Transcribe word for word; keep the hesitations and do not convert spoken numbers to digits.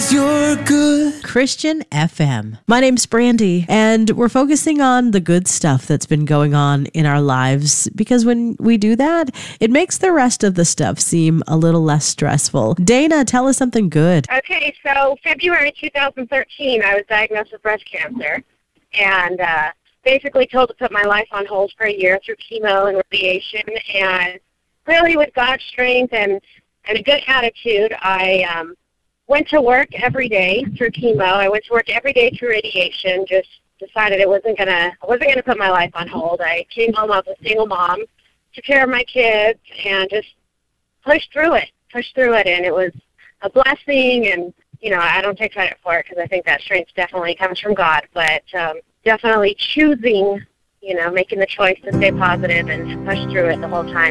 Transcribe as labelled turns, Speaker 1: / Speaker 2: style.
Speaker 1: you're good.
Speaker 2: Christian F M. My name's Brandy, and we're focusing on the good stuff that's been going on in our lives, because when we do that, it makes the rest of the stuff seem a little less stressful. Dana, tell us something good.
Speaker 3: Okay, so February two thousand thirteen, I was diagnosed with breast cancer, and uh, basically told to put my life on hold for a year through chemo and radiation, and clearly with God's strength and, and a good attitude, I um, went to work every day through chemo. I went to work every day through radiation, just decided it wasn't gonna I wasn't gonna put my life on hold. I came home, I was a single mom, took care of my kids, and just pushed through it, pushed through it, and it was a blessing, and, you know, I don't take credit for it because I think that strength definitely comes from God, but um, definitely choosing, you know, making the choice to stay positive and to push through it the whole time.